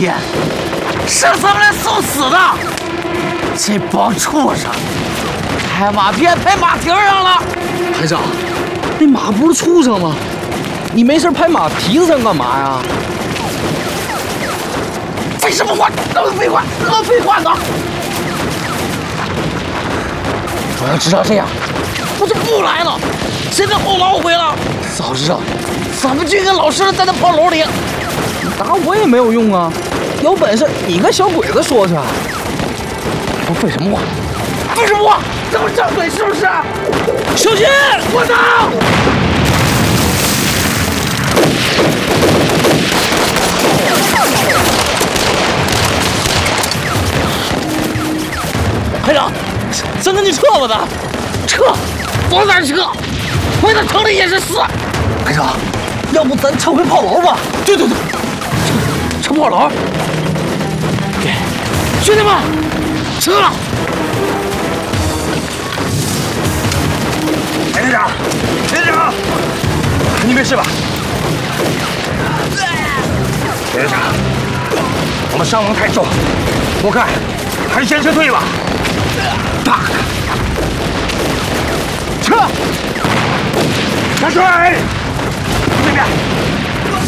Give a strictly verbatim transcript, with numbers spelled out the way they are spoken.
天，是咱们来送死的！这帮畜生，拍马鞭拍马蹄上了！ 排长，那马不是畜生吗？你没事拍马蹄子上干嘛呀？ 废什么话？那么废话，那么废话呢？我要知道这样，我就不来了。现在后老悔了。早知道，咱们就跟老实的在那炮楼里。 打我也没有用啊！有本事你跟小鬼子说去。 都废什么话？废什么话？这么张嘴是不是？ 小心！ 我操！排长，咱赶紧撤吧，咱撤，往哪儿撤？回到城里也是死。排长，要不咱撤回炮楼吧？对对对，撤撤炮楼。对，兄弟们，撤！田队长，田队长，你没事吧？田队长，我们伤亡太重，我看还是先撤退吧。大哥，撤！大帅，这边。